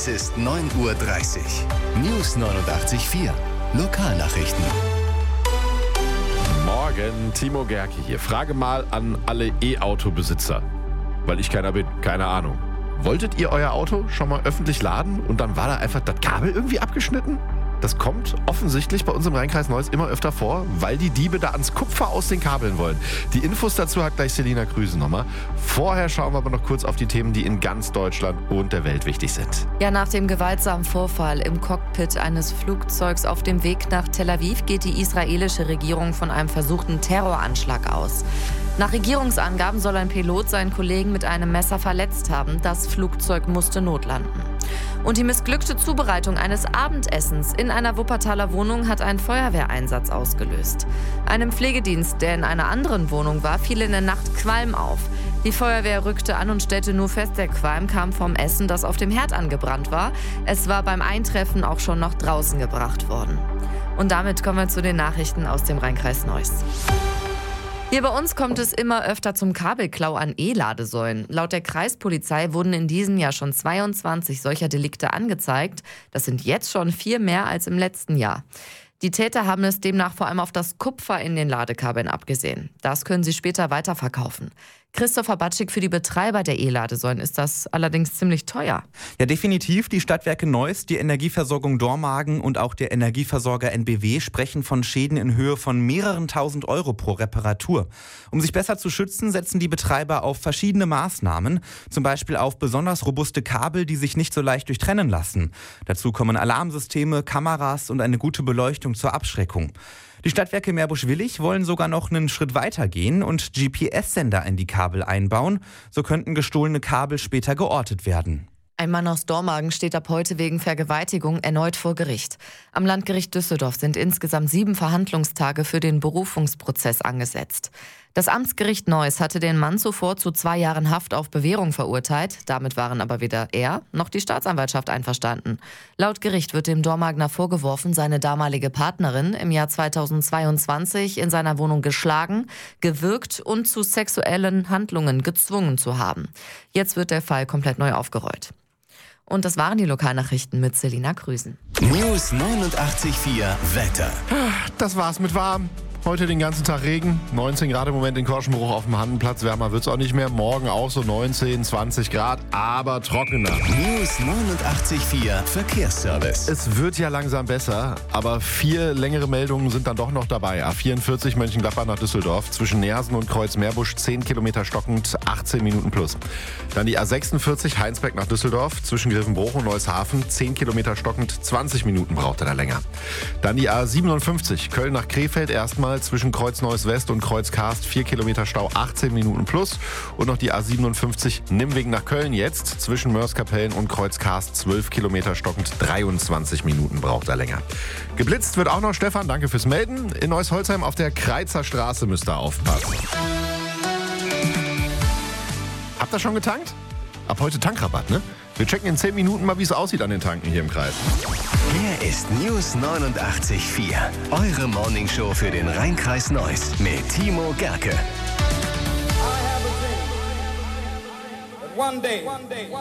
Es ist 9:30 Uhr. News 89.4. Lokalnachrichten. Morgen, Timo Gerke hier. Frage mal an alle E-Auto-Besitzer, weil ich keiner bin, keine Ahnung. Wolltet ihr euer Auto schon mal öffentlich laden und dann war da einfach das Kabel irgendwie abgeschnitten? Das kommt offensichtlich bei uns im Rheinkreis Neuss immer öfter vor, weil die Diebe da ans Kupfer aus den Kabeln wollen. Die Infos dazu hat gleich Selina Krüse nochmal. Vorher schauen wir aber noch kurz auf die Themen, die in ganz Deutschland und der Welt wichtig sind. Ja, nach dem gewaltsamen Vorfall im Cockpit eines Flugzeugs auf dem Weg nach Tel Aviv geht die israelische Regierung von einem versuchten Terroranschlag aus. Nach Regierungsangaben soll ein Pilot seinen Kollegen mit einem Messer verletzt haben. Das Flugzeug musste notlanden. Und die missglückte Zubereitung eines Abendessens in einer Wuppertaler Wohnung hat einen Feuerwehreinsatz ausgelöst. Einem Pflegedienst, der in einer anderen Wohnung war, fiel in der Nacht Qualm auf. Die Feuerwehr rückte an und stellte nur fest, der Qualm kam vom Essen, das auf dem Herd angebrannt war. Es war beim Eintreffen auch schon noch draußen gebracht worden. Und damit kommen wir zu den Nachrichten aus dem Rheinkreis Neuss. Hier bei uns kommt es immer öfter zum Kabelklau an E-Ladesäulen. Laut der Kreispolizei wurden in diesem Jahr schon 22 solcher Delikte angezeigt. Das sind jetzt schon 4 mehr als im letzten Jahr. Die Täter haben es demnach vor allem auf das Kupfer in den Ladekabeln abgesehen. Das können sie später weiterverkaufen. Christopher Batschik, für die Betreiber der E-Ladesäulen ist das allerdings ziemlich teuer. Ja, definitiv. Die Stadtwerke Neuss, die Energieversorgung Dormagen und auch der Energieversorger NBW sprechen von Schäden in Höhe von mehreren tausend Euro pro Reparatur. Um sich besser zu schützen, setzen die Betreiber auf verschiedene Maßnahmen. Zum Beispiel auf besonders robuste Kabel, die sich nicht so leicht durchtrennen lassen. Dazu kommen Alarmsysteme, Kameras und eine gute Beleuchtung zur Abschreckung. Die Stadtwerke Meerbusch-Willig wollen sogar noch einen Schritt weiter gehen und GPS-Sender in die Kabel einbauen. So könnten gestohlene Kabel später geortet werden. Ein Mann aus Dormagen steht ab heute wegen Vergewaltigung erneut vor Gericht. Am Landgericht Düsseldorf sind insgesamt 7 Verhandlungstage für den Berufungsprozess angesetzt. Das Amtsgericht Neuss hatte den Mann zuvor zu 2 Jahren Haft auf Bewährung verurteilt. Damit waren aber weder er noch die Staatsanwaltschaft einverstanden. Laut Gericht wird dem Dormagner vorgeworfen, seine damalige Partnerin im Jahr 2022 in seiner Wohnung geschlagen, gewürgt und zu sexuellen Handlungen gezwungen zu haben. Jetzt wird der Fall komplett neu aufgerollt. Und das waren die Lokalnachrichten mit Selina Krüsen. News 89.4 Wetter. Das war's mit warm. Heute den ganzen Tag Regen, 19 Grad im Moment in Korschenbruch auf dem Handenplatz, wärmer wird's auch nicht mehr. Morgen auch so 19, 20 Grad, aber trockener. News 89.4 Verkehrsservice. Es wird ja langsam besser, aber 4 längere Meldungen sind dann doch noch dabei. A44 Mönchengladbach nach Düsseldorf, zwischen Neersen und Kreuz-Meerbusch 10 Kilometer stockend, 18 Minuten plus. Dann die A46 Heinsberg nach Düsseldorf, zwischen Griffenbruch und Neueshafen, 10 Kilometer stockend, 20 Minuten braucht er da länger. Dann die A57 Köln nach Krefeld erstmal, zwischen Kreuz Neuss West und Kreuz Karst 4 Kilometer Stau, 18 Minuten plus. Und noch die A57 Nimwegen nach Köln jetzt, zwischen Mörs-Kapellen und Kreuz Karst 12 Kilometer stockend, 23 Minuten braucht er länger. Geblitzt wird auch noch, Stefan, danke fürs Melden. In Neuss-Holzheim auf der Kreizer Straße müsst ihr aufpassen. Habt ihr schon getankt? Ab heute Tankrabatt, ne? Wir checken in 10 Minuten mal, wie es aussieht an den Tanken hier im Kreis. Hier ist News 89.4. Eure Morningshow für den Rheinkreis Neuss mit Timo Gerke. One day.